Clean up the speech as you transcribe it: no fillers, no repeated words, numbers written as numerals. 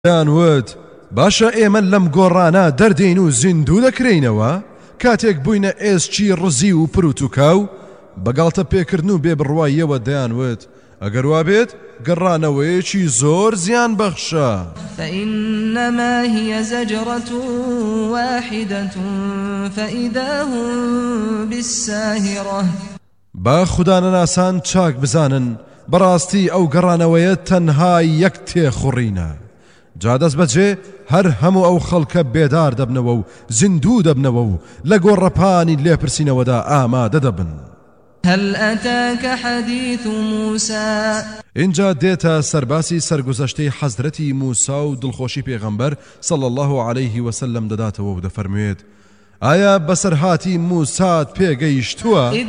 وت باشە ئێمە لەم گۆڕانە دەردەین و زیندوو دەکرێینەوە کاتێک بووینە ئێسچی ڕزی و پروتوکاو بەگاڵتە پێکردن و بێبڕواییەوە دەیانوت ئەگەر وا بێت گەڕانەوەیەکی زۆر زیان بەخشە فإنما هي زجرة واحدة فإذا هم بالساهرة با خودانەناسان چاک بزانن بەڕاستی ئەو گەڕانەوەیە تەنها یەک تێخوڕینە جا دەست بەجێ هەر هەموو ئەو خەڵکە بێدار دەبنەوە و زیندوو دەبنەوە و لە گۆڕەپانی لێپرسینەوەدا ئامادە دەبن هل أتاك حديث موسى اینجا دێتە سەرباسی سەرگوزەشتەی حەزرەتی موسا و دڵخۆشی پێغەمبەر صلی الله عليه وسلم دەداتەوە و دەفەرموێت ئایا بەسەرهاتی موسات پێگەیشتووە